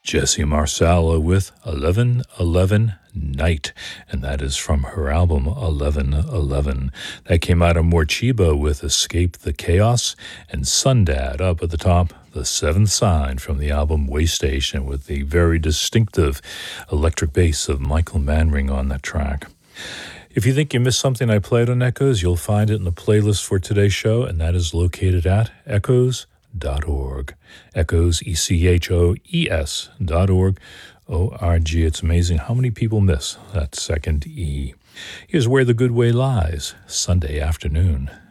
Jessie Marsala with 11:11 Night, and that is from her album 11:11. That came out of Morcheeba with Escape the Chaos, and Sundad up at the top, The Seventh Sign from the album Waystation, with the very distinctive electric bass of Michael Manring on that track. If you think you missed something I played on Echoes, you'll find it in the playlist for today's show, and that is located at echoes.org. Echoes, ECHOES.org. O-R-G. It's amazing how many people miss that second E. Here's Where the Good Way Lies, Sunday afternoon.